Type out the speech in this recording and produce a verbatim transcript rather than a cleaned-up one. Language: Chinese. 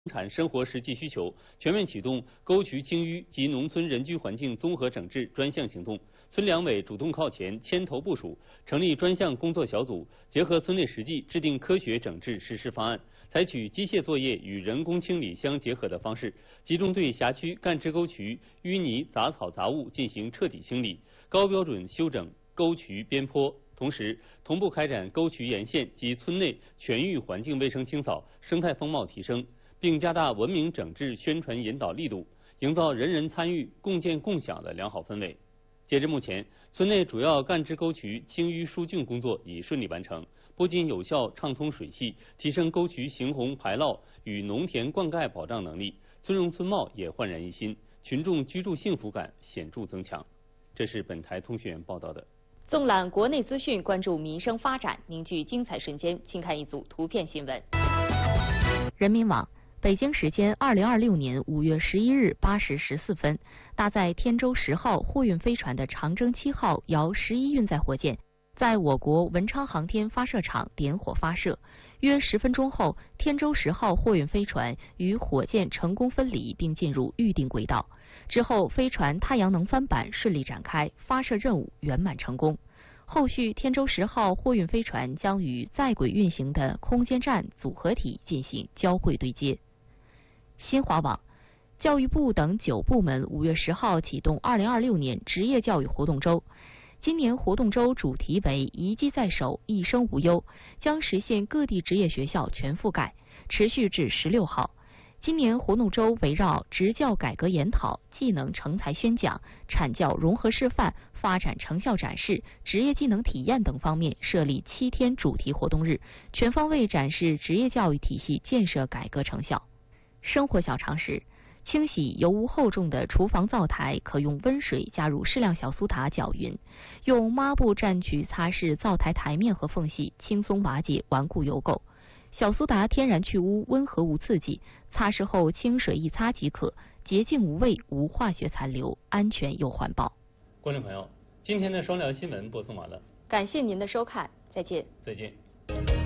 产生活实际需求，全面启动沟渠清淤及农村人居环境综合整治专项行动。村两委主动靠前，牵头部署，成立专项工作小组，结合村内实际，制定科学整治实施方案，采取机械作业与人工清理相结合的方式，集中对辖区干支沟渠淤泥、杂草、杂物进行彻底清理，高标准修整沟渠边坡。同时，同步开展沟渠沿线及村内全域环境卫生清扫、生态风貌提升，并加大文明整治宣传引导力度，营造人人参与、共建共享的良好氛围。截至目前，村内主要干支沟渠清淤疏浚工作已顺利完成，不仅有效畅通水系，提升沟渠行洪排涝与农田灌溉保障能力，村容村貌也焕然一新，群众居住幸福感显著增强。这是本台通讯员报道的。 纵览国内资讯，关注民生发展，凝聚精彩瞬间，请看一组图片新闻。 人民网。北京时间二零二六年五月十一日八时十四分，搭载天舟十号货运飞船的长征七号遥十一运载火箭在我国文昌航天发射场点火发射。约十分钟后，天舟十号货运飞船与火箭成功分离并进入预定轨道。之后，飞船太阳能帆板顺利展开，发射任务圆满成功。后续，天舟十号货运飞船将与在轨运行的空间站组合体进行交会对接。新华网，教育部等九部门五月十号启动二零二六年职业教育活动周。今年活动周主题为“一技在手，一生无忧”，将实现各地职业学校全覆盖，持续至十六号。今年活动周围绕职教改革研讨、技能成才宣讲、产教融合示范、发展成效展示、职业技能体验等方面设立七天主题活动日，全方位展示职业教育体系建设改革成效。生活小常识：清洗油污厚重的厨房灶台，可用温水加入适量小苏打搅匀，用抹布蘸取擦拭灶台台面和缝隙，轻松瓦解顽固油垢。小苏打天然去污，温和无刺激，擦拭后清水一擦即可，洁净无味，无化学残留，安全又环保。 观众朋友，今天的双聊新闻播送完了， 感谢您的收看，再见。 再见。